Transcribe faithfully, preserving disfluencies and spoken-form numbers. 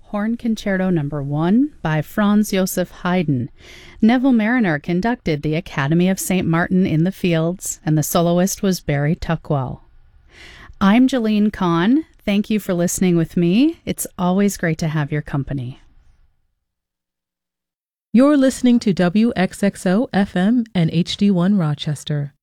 Horn Concerto Number one by Franz Joseph Haydn. Neville Mariner conducted the Academy of Saint Martin in the Fields, and the soloist was Barry Tuckwell. I'm Jeline Kahn. Thank you for listening with me. It's always great to have your company. You're listening to W X X O F M and H D one Rochester.